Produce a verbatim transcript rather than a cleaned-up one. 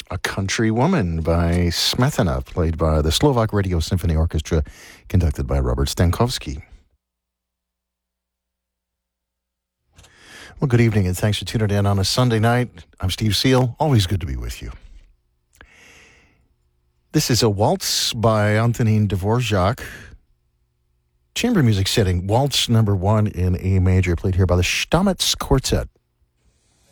A Country Woman by Smetana, played by the Slovak Radio Symphony Orchestra, conducted by Robert Stankowski. Well, good evening, and thanks for tuning in on a Sunday night. I'm Steve Seal. Always good to be with you. This is a waltz by Antonin Dvorak. Chamber music setting, waltz number one in A major, played here by the Stamitz Quartet.